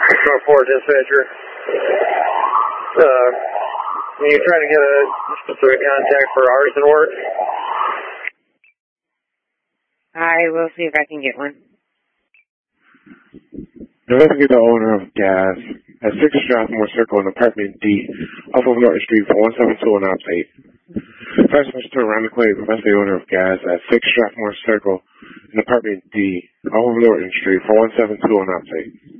4 dispatcher. Are you trying to get a specific contact for arson work? I will see if I can get one. Investigate the owner of gas at 6 Strathmore Circle in apartment D off of Norton Street for 172 on ops 8. First officer around the claim, investigate the owner of gas at 6 Strathmore Circle in apartment D off of Norton Street for 172 on ops 8.